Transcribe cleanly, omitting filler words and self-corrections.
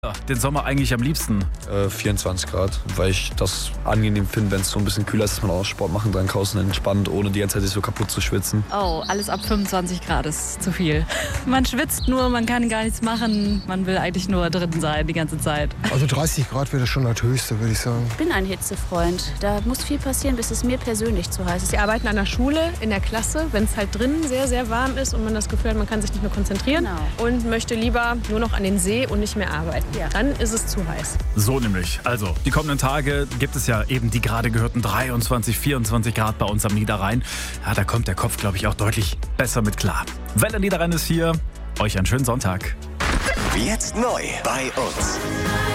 Den Sommer eigentlich am liebsten? 24 Grad, weil ich das angenehm finde, wenn es so ein bisschen kühler ist, dass man auch Sport machen kann, draußen entspannt, ohne die ganze Zeit sich so kaputt zu schwitzen. Oh, alles ab 25 Grad ist zu viel. Man schwitzt nur, man kann gar nichts machen. Man will eigentlich nur drin sein die ganze Zeit. Also 30 Grad wäre schon das Höchste, würde ich sagen. Ich bin ein Hitzefreund. Da muss viel passieren, bis es mir persönlich zu heiß ist. Wir arbeiten an der Schule, in der Klasse, wenn es halt drinnen sehr, sehr warm ist und man das Gefühl hat, man kann sich nicht mehr konzentrieren und möchte lieber nur noch an den See und nicht mehr arbeiten. Ja. Dann ist es zu heiß. So nämlich. Also, die kommenden Tage gibt es ja eben die gerade gehörten 23, 24 Grad bei uns am Niederrhein. Ja, da kommt der Kopf, glaube ich, auch deutlich besser mit klar. Welle Niederrhein ist hier. Euch einen schönen Sonntag. Jetzt neu bei uns.